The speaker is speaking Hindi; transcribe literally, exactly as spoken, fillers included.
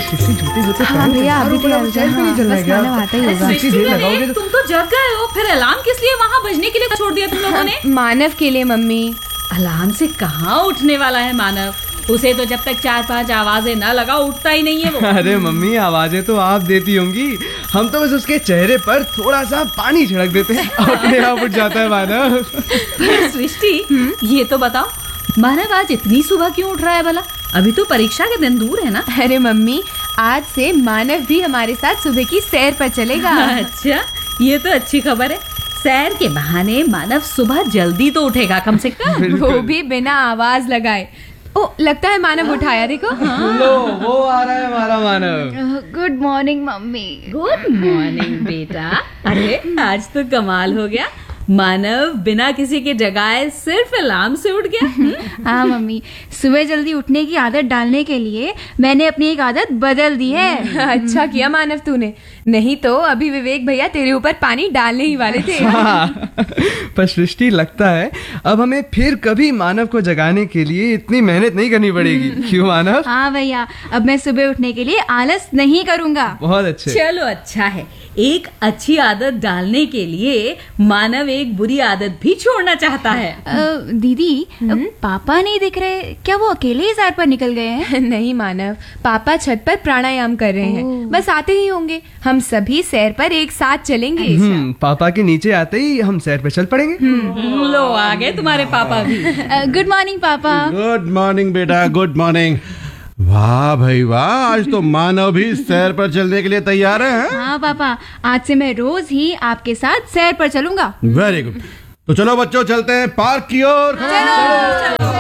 सृष्टि जूते जूते हाँ भैया अभी तो आता ही होगा। तुम तो जग गए हो, फिर अलार्म किस लिए वहाँ बजने के लिए छोड़ दिया तुम लोगों ने? मानव के लिए मम्मी। अलार्म से कहाँ उठने वाला है मानव, उसे तो जब तक चार पांच आवाजें न लगा उठता ही नहीं है वो। अरे मम्मी आवाजें तो आप देती होंगी, हम तो बस उसके चेहरे पर थोड़ा सा पानी छिड़क देते हैं, अपने आप उठ जाता है मानव। सृष्टि ये तो बताओ, मानव आज इतनी सुबह क्यों उठ रहा है भला? अभी तो परीक्षा के दिन दूर है ना। अरे मम्मी आज से मानव भी हमारे साथ सुबह की सैर पर चलेगा। अच्छा ये तो अच्छी खबर है, सैर के बहाने मानव सुबह जल्दी तो उठेगा कम से कम, वो भी बिना आवाज लगाए। ओ लगता है मानव उठाया, देखो। हाँ। लो वो आ रहा है हमारा मानव। Good morning mummy. Good morning बेटा। अरे आज तो कमाल हो गया, मानव बिना किसी के जगाए सिर्फ अलार्म से उठ गया। हाँ मम्मी, सुबह जल्दी उठने की आदत डालने के लिए मैंने अपनी एक आदत बदल दी है। अच्छा किया मानव तूने, नहीं तो अभी विवेक भैया तेरे ऊपर पानी डालने ही वाले थे। हाँ। पर सृष्टि लगता है अब हमें फिर कभी मानव को जगाने के लिए इतनी मेहनत नहीं करनी पड़ेगी, क्यों मानव? हाँ भैया, अब मैं सुबह उठने के लिए आलस नहीं करूँगा। बहुत अच्छे। चलो अच्छा है, एक अच्छी आदत डालने के लिए मानव एक बुरी आदत भी छोड़ना चाहता है। आ, दीदी पापा नहीं दिख रहे, क्या वो अकेले ही सैर पर निकल गए हैं? नहीं मानव, पापा छत पर प्राणायाम कर रहे हैं, बस आते ही होंगे। हम सभी सैर पर एक साथ चलेंगे। हम्म, पापा के नीचे आते ही हम सैर पे चल पड़ेंगे। लो आ गए तुम्हारे पापा भी। गुड मॉर्निंग पापा। गुड मॉर्निंग बेटा, गुड मॉर्निंग। वाह भाई वाह, आज तो मानव भी सैर पर चलने के लिए तैयार है। हाँ पापा, आज से मैं रोज ही आपके साथ सैर पर चलूंगा। वेरी गुड, तो चलो बच्चों चलते हैं पार्क की ओर। चलो, चलो।